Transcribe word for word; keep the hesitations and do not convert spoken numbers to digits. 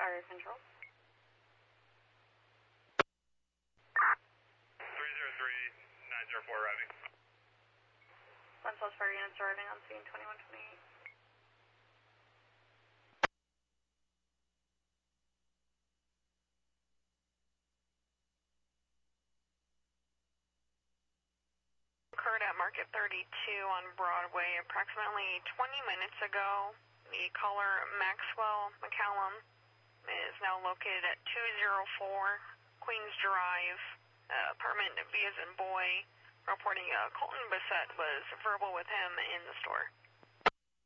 Fire control. three zero three nine zero four arriving. Sunsel's fire units arriving on scene twenty-one twenty-eight. Occurred at Market thirty-two on Broadway approximately twenty minutes ago. The caller Maxwell McCallum is now located at two oh four Queens Drive, uh, apartment V as in boy, reporting uh, Colton Bissett was verbal with him in the store.